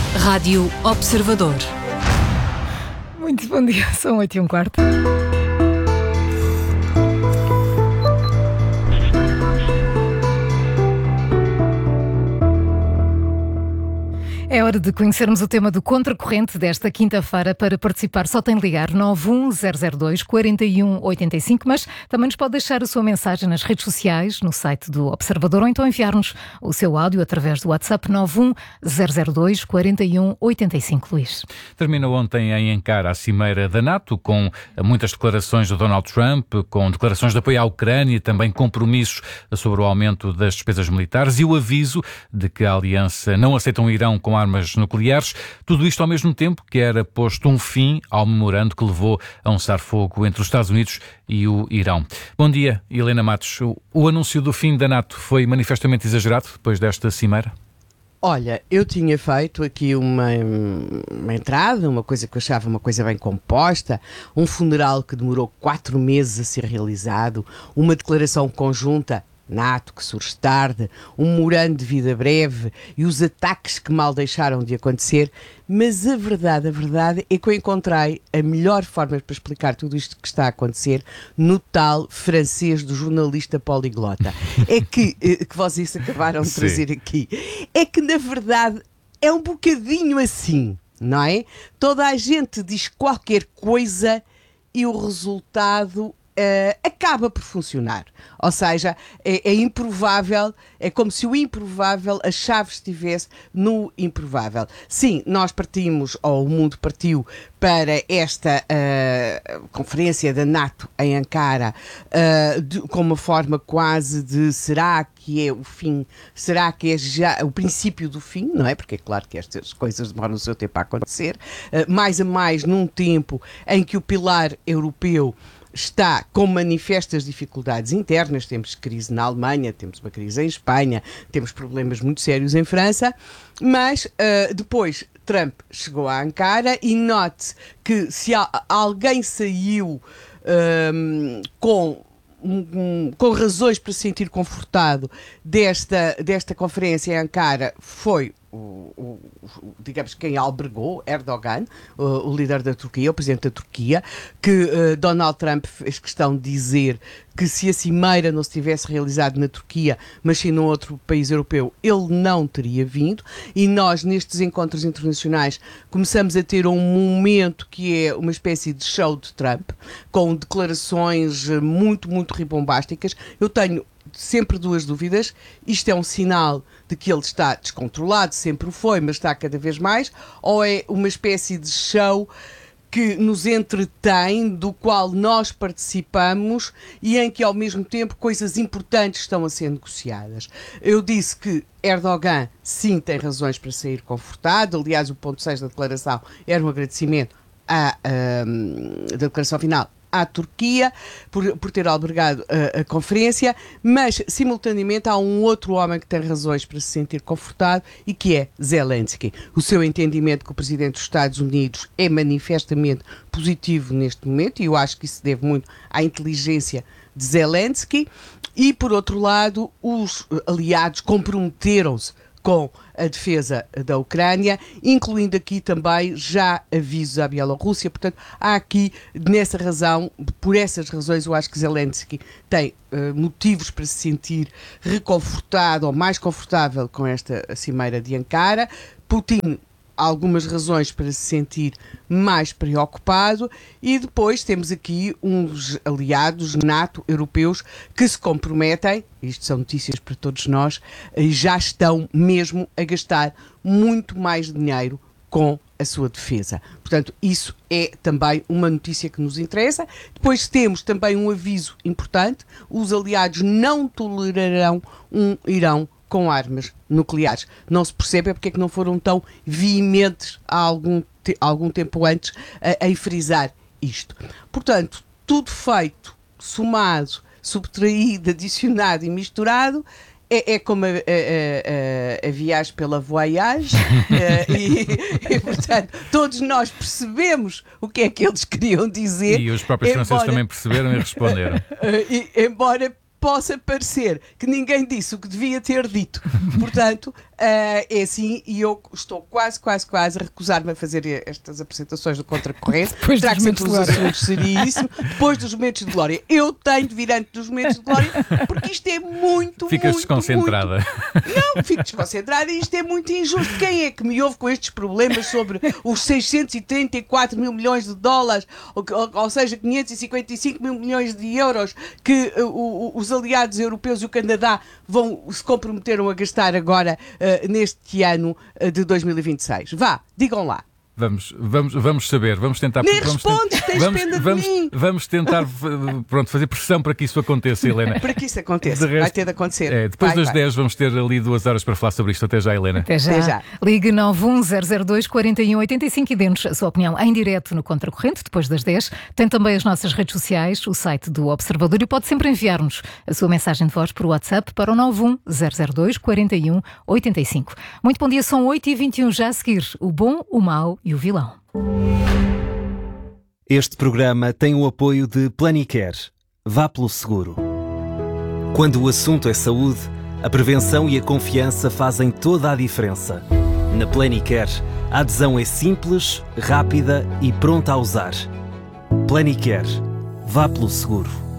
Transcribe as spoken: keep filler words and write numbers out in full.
Rádio Observador. Muito bom dia, são oito e um quarto. É hora de conhecermos o tema do Contracorrente desta quinta-feira. Para participar só tem de ligar nove um zero zero dois, quatro um oito cinco, mas também nos pode deixar a sua mensagem nas redes sociais, no site do Observador, ou então enviar-nos o seu áudio através do WhatsApp nove um zero zero dois, quatro um oito cinco. Luís. Terminou ontem em Ankara a cimeira da NATO, com muitas declarações de Donald Trump, com declarações de apoio à Ucrânia, também compromissos sobre o aumento das despesas militares e o aviso de que a aliança não aceita um Irão com armas nucleares. Tudo isto ao mesmo tempo que era posto um fim ao memorando que levou a um cessar-fogo entre os Estados Unidos e o Irão. Bom dia, Helena Matos. O, o anúncio do fim da NATO foi manifestamente exagerado depois desta cimeira? Olha, eu tinha feito aqui uma, uma entrada, uma coisa que eu achava uma coisa bem composta, um funeral que demorou quatro meses a ser realizado, uma declaração conjunta NATO, que surge tarde, um memorando de vida breve e os ataques que mal deixaram de acontecer, mas a verdade, a verdade é que eu encontrei a melhor forma para explicar tudo isto que está a acontecer no tal francês do jornalista poliglota. É que, que vocês acabaram de trazer Sim. aqui. É que, na verdade, é um bocadinho assim, não é? Toda a gente diz qualquer coisa e o resultado Uh, acaba por funcionar. Ou seja, é, é improvável, é como se o improvável, a chave estivesse no improvável. Sim, nós partimos, ou o mundo partiu para esta uh, conferência da NATO em Ankara uh, de, com uma forma quase de será que é o fim, será que é já o princípio do fim, não é? Porque é claro que estas coisas demoram o seu tempo a acontecer, uh, mais a mais num tempo em que o pilar europeu está com manifestas dificuldades internas. Temos crise na Alemanha, temos uma crise em Espanha, temos problemas muito sérios em França, mas uh, depois Trump chegou a Ankara e note que se alguém saiu um, com Um, com razões para se sentir confortado desta, desta conferência em Ankara foi o, o, o, digamos, quem albergou, Erdogan, o, o líder da Turquia, o presidente da Turquia, que uh, Donald Trump fez questão de dizer que se a cimeira não se tivesse realizado na Turquia, mas sim num outro país europeu, ele não teria vindo. E nós, nestes encontros internacionais, começamos a ter um momento que é uma espécie de show de Trump, com declarações muito, muito ribombásticas. Eu tenho sempre duas dúvidas. Isto é um sinal de que ele está descontrolado, sempre o foi, mas está cada vez mais, ou é uma espécie de show que nos entretém, do qual nós participamos e em que ao mesmo tempo coisas importantes estão a ser negociadas. Eu disse que Erdogan sim tem razões para sair confortado. Aliás, o ponto seis da declaração era um agradecimento à, um, da declaração final à Turquia por, por ter albergado a, a conferência, mas simultaneamente há um outro homem que tem razões para se sentir confortado e que é Zelensky. O seu entendimento com o Presidente dos Estados Unidos é manifestamente positivo neste momento e eu acho que isso se deve muito à inteligência de Zelensky. E por outro lado, os aliados comprometeram-se com a defesa da Ucrânia, incluindo aqui também já avisos à Bielorrússia. Portanto, há aqui, nessa razão, por essas razões, eu acho que Zelensky tem uh, motivos para se sentir reconfortado ou mais confortável com esta cimeira de Ankara. Putin, algumas razões para se sentir mais preocupado, e depois temos aqui uns aliados NATO europeus que se comprometem, isto são notícias para todos nós, e já estão mesmo a gastar muito mais dinheiro com a sua defesa. Portanto, isso é também uma notícia que nos interessa. Depois temos também um aviso importante: os aliados não tolerarão um Irão com armas nucleares. Não se percebe porque é que não foram tão veementes há algum, te- algum tempo antes a, a frisar isto. Portanto, tudo feito, somado, subtraído, adicionado e misturado, é, é como a, a, a, a viagem pela voyage e, e, portanto, todos nós percebemos o que é que eles queriam dizer. E os próprios embora, franceses também perceberam e responderam. E, embora possa parecer que ninguém disse o que devia ter dito. Portanto, uh, é assim, e eu estou quase, quase, quase a recusar-me a fazer estas apresentações do Contracorrente. Depois Terá dos que ser momentos de pelos glória. assuntos seríssimo, depois dos momentos de glória. Eu tenho de vir antes dos momentos de glória, porque isto é muito, Ficas muito, desconcentrada. muito... Não, fico desconcentrada e isto é muito injusto. Quem é que me ouve com estes problemas sobre os seiscentos e trinta e quatro mil milhões de dólares, ou, ou, ou seja, quinhentos e cinquenta e cinco mil milhões de euros que uh, o, os aliados europeus e o Canadá vão se comprometeram a gastar agora uh, neste ano uh, de dois mil e vinte e seis? Vá, digam lá. Vamos, vamos, vamos saber, vamos tentar... Nem vamos respondes, tent- tens vamos, pena de vamos, mim. vamos tentar pronto, fazer pressão para que isso aconteça, Helena. Para que isso aconteça, De resto, vai ter de acontecer. É, depois Vai, das vai. dez vamos ter ali duas horas para falar sobre isto. Até já, Helena. Até já. Até já. Ligue nove um zero zero dois, quatro um oito cinco e dê-nos a sua opinião em direto no Contracorrente, depois das dez. Tem também as nossas redes sociais, o site do Observador, e pode sempre enviar-nos a sua mensagem de voz por WhatsApp para o nove um zero zero dois, quatro um oito cinco. Muito bom dia, são oito e vinte e um já a seguir. O bom, o mau e o vilão. Este programa tem o apoio de Planicare. Vá pelo seguro. Quando o assunto é saúde, a prevenção e a confiança fazem toda a diferença. Na Planicare, a adesão é simples, rápida e pronta a usar. Planicare. Vá pelo seguro.